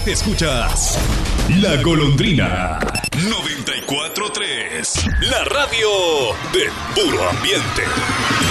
Escuchas La Golondrina 94.3, la radio del puro ambiente.